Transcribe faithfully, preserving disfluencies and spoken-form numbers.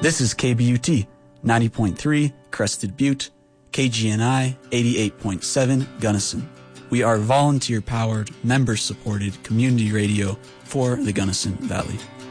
This is K B U T, ninety point three, Crested Butte, K G N I, eighty-eight point seven, Gunnison. We are volunteer-powered, member-supported community radio for the Gunnison Valley.